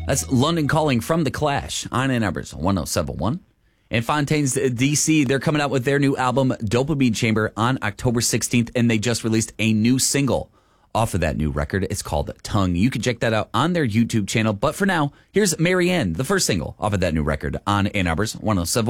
That's London Calling from The Clash on Ann Arbor's 1071. And Fontaine's DC, they're coming out with their new album, Dopamine Chamber, on October 16th, and they just released a new single off of that new record. It's called Tongue. You can check that out on their YouTube channel. But for now, here's Marianne, the first single off of that new record on Ann Arbor's 1071.